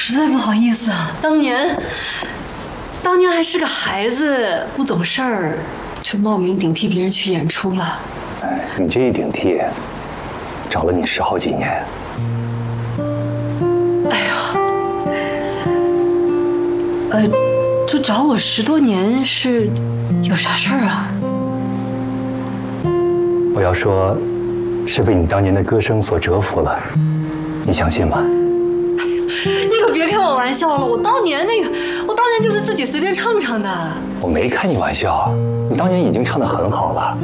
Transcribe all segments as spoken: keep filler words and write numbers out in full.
实在不好意思啊，当年，当年还是个孩子，不懂事儿，就冒名顶替别人去演出了。 哎，你这一顶替，找了你十好几年。 哎呦，呃，这找我十多年是有啥事儿啊？ 我要说，是被你当年的歌声所折服了，你相信吗？ 你可别开我玩笑了，我当年那个，我当年就是自己随便唱唱的。 我没开你玩笑，你当年已经唱得很好了，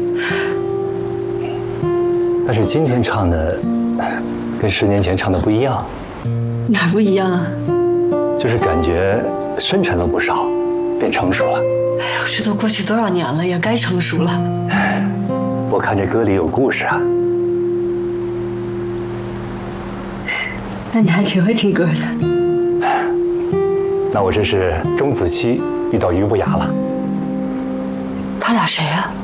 但是今天唱的跟十年前唱的不一样。 哪不一样啊？ 就是感觉深沉了不少，变成熟了。 哎呦，这都过去多少年了，也该成熟了。 我看这歌里有故事啊。 那你还挺会听歌的。 那我这是钟子期遇到俞不雅了。 他俩谁呀？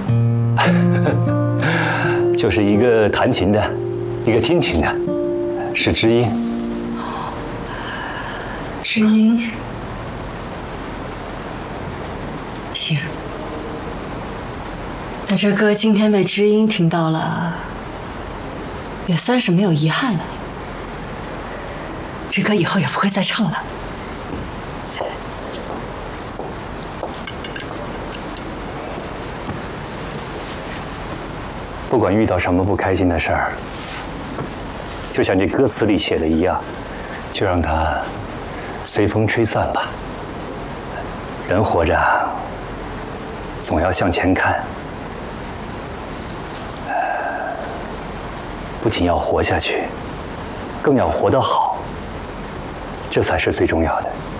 就是一个弹琴的，一个听琴的，是知音。 知音。行。那这歌今天被知音听到了，也算是没有遗憾了。这歌以后也不会再唱了。 不管遇到什么不开心的事儿，就像这歌词里写的一样，就让它随风吹散吧。人活着，总要向前看，不仅要活下去，更要活得好，这才是最重要的。